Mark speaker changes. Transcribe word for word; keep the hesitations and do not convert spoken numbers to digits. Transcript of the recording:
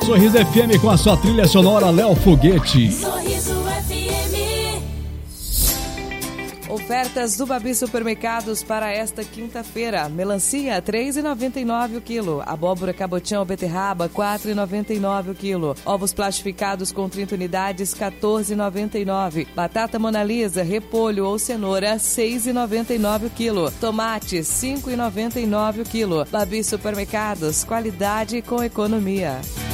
Speaker 1: Sorriso F M com a sua trilha sonora Léo Foguete.
Speaker 2: Sorriso F M.
Speaker 3: Ofertas do Babi Supermercados para esta quinta-feira. Melancia, três reais e noventa e nove centavos o quilo. Abóbora cabotião ou beterraba, quatro reais e noventa e nove centavos o quilo. Ovos plastificados com trinta unidades, quatorze reais e noventa e nove centavos. Batata Mona Lisa, repolho ou cenoura, seis reais e noventa e nove centavos o quilo. Tomate, cinco reais e noventa e nove centavos o quilo. Babi Supermercados, qualidade com economia.